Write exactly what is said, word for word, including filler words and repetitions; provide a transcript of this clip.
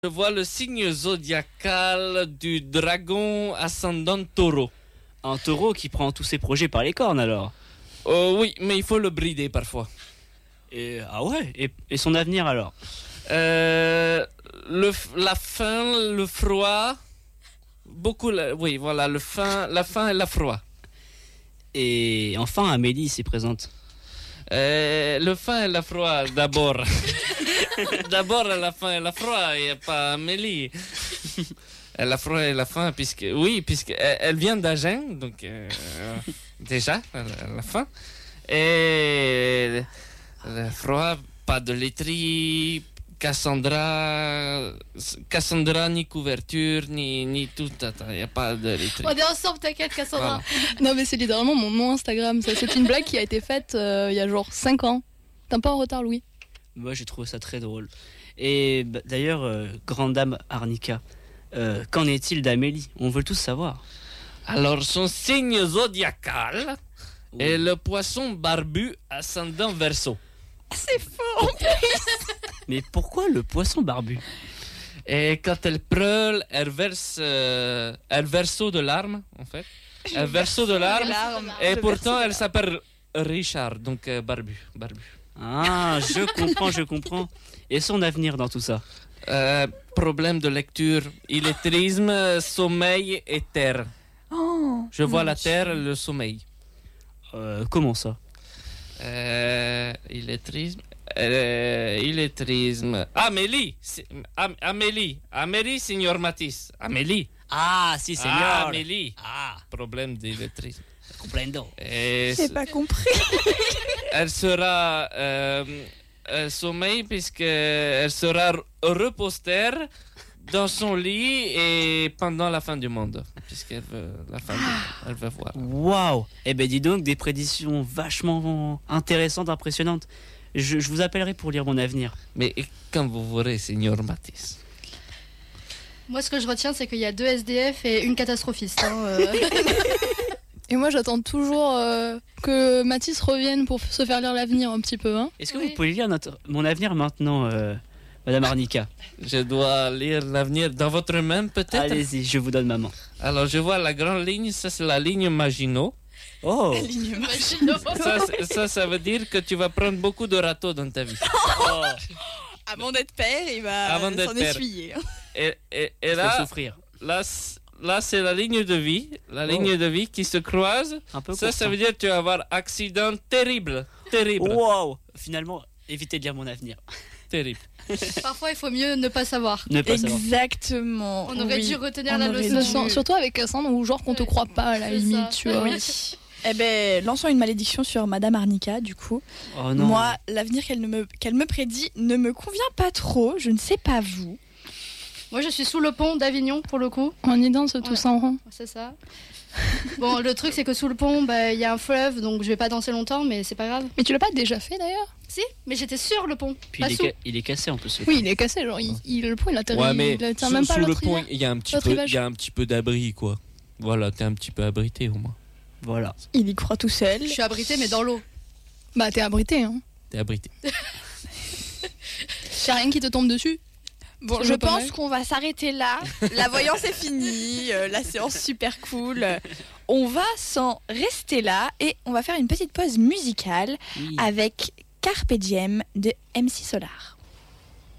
Je vois le signe zodiacal du dragon ascendant taureau. Un taureau qui prend tous ses projets par les cornes alors. Euh, oui, mais il faut le brider parfois. Et, ah ouais et, et son avenir alors euh, le, La faim, le froid. Beaucoup, oui, voilà, le faim, la faim et le froid. Et enfin, Amélie s'y présente. Euh, le faim et le froid, d'abord. D'abord, la faim et le froid, il n'y a pas Amélie. La froid et la faim, puisque, oui, puisqu'elle elle vient d'Agen, donc euh, déjà, la faim. Et le froid, pas de laiterie, Cassandra, Cassandra ni couverture, ni, ni tout. Il n'y a pas de laiterie. On est ensemble, t'inquiète, Cassandra. Voilà. Non, mais c'est littéralement mon nom Instagram. Ça, c'est une blague qui a été faite euh, il y a genre cinq ans. T'es un peu en retard, Louis. Moi, j'ai trouvé ça très drôle. Et bah, d'ailleurs, euh, grande dame Arnica, euh, qu'en est-il d'Amélie? On veut tous savoir. Alors, son signe zodiacal oui. est le poisson barbu ascendant Verseau. C'est faux. Mais pourquoi le poisson barbu? Et quand elle pleure, elle verse, euh, elle verse de larmes, en fait. Elle verse de larmes. larmes. Et le pourtant, elle s'appelle Richard, donc euh, barbu, barbu. Ah, je comprends, je comprends. Et son avenir dans tout ça? euh, Problème de lecture, illettrisme, sommeil et terre. Oh, je vois la terre, le sommeil. Euh, comment ça? euh, Illettrisme. Euh, illettrisme. Amélie, Am- Amélie, Amélie, signor Matisse. Amélie. Ah, si, signor. Ah, Amélie. Ah, problème d'illettrisme. Comprendo. Et j'ai pas compris. Elle sera euh, euh, sommeil puisque elle sera repostère dans son lit et pendant la fin du monde, puisqu'elle veut la fin du monde, elle veut voir. Waouh. Eh ben dis donc, des prédictions vachement intéressantes, impressionnantes. Je, je vous appellerai pour lire mon avenir. Mais quand vous voudrez, signor Matisse. Moi, ce que je retiens, c'est qu'il y a deux S D F et une catastrophiste. Hein, euh. Et moi, j'attends toujours euh, que Mathis revienne pour se faire lire l'avenir un petit peu. Hein. Est-ce que oui. vous pouvez lire notre, mon avenir maintenant, euh, Madame Arnica? Je dois lire l'avenir dans votre main, peut-être? Allez-y, je vous donne ma main. Alors, je vois la grande ligne, ça c'est la ligne Maginot. Oh. La ligne Maginot. ça, ça, ça veut dire que tu vas prendre beaucoup de râteaux dans ta vie. Oh. Avant d'être père, il va Avant s'en essuyer. Et, et, et là, là, souffrir. là, là, c'est la ligne de vie, la oh. ligne de vie qui se croise. Un peu ça, ça veut dire que tu vas avoir accident terrible, terrible. Wow. Finalement, évitez de lire mon avenir. Terrible. Parfois, il faut mieux ne pas savoir. Ne pas Exactement. savoir. On aurait oui. dû retenir On la leçon. Du... Surtout avec Cassandre, où genre qu'on te croit pas à la limite, ça. tu vois. Oui. Eh ben, lançons une malédiction sur Madame Arnica, du coup. Oh non. Moi, l'avenir qu'elle, ne me, qu'elle me prédit ne me convient pas trop. Je ne sais pas vous. Moi, je suis sous le pont d'Avignon, pour le coup. On y danse tous ouais. en rond. C'est ça. Bon, le truc, c'est que sous le pont, bah, y a un fleuve, donc je vais pas danser longtemps, mais c'est pas grave. Mais tu l'as pas déjà fait, d'ailleurs? Si, mais j'étais sur le pont. Puis il est, ca- il est cassé, en plus. Oui, il est cassé, genre, il, il, le pont, il atterrit. Ouais, mais il atteint sous, même pas sous le pont, il y a un petit peu, il y a un petit peu d'abri, quoi. Voilà, t'es un petit peu abrité, au moins. Voilà. Il y croit tout seul. Je suis abrité, mais dans l'eau. Bah, t'es abrité, hein. T'es abrité. Y'a rien qui te tombe dessus. Bon, je pense qu'on va s'arrêter là. La voyance est finie, euh, la séance super cool. On va s'en rester là et on va faire une petite pause musicale oui. avec Carpe Diem de M C Solar.